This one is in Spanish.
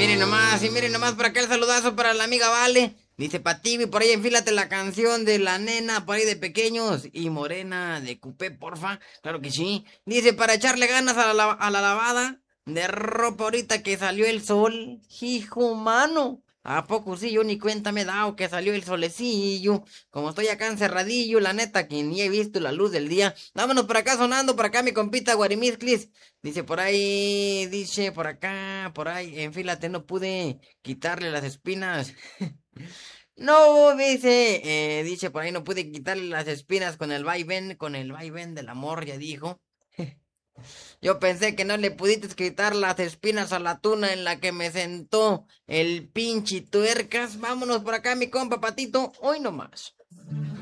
Y miren nomás por acá el saludazo para la amiga Vale. Dice Pativi, por ahí enfílate la canción de la nena por ahí de pequeños y morena de Cupé, porfa. Claro que sí. Dice para echarle ganas a la lavada de ropa ahorita que salió el sol. Hijo mano. ¿A poco sí? Yo ni cuenta me he dado que salió el solecillo. Como estoy acá encerradillo, la neta que ni he visto la luz del día. Vámonos por acá sonando, por acá mi compita Guarimizclis. Dice por ahí, dice por acá, por ahí, enfílate, no pude quitarle las espinas. No, dice por ahí, no pude quitarle las espinas con el vaivén del amor, ya dijo. Yo pensé que no le pudiste quitar las espinas a la tuna en la que me sentó el pinche tuercas. Vámonos por acá, mi compa Patito, hoy nomás.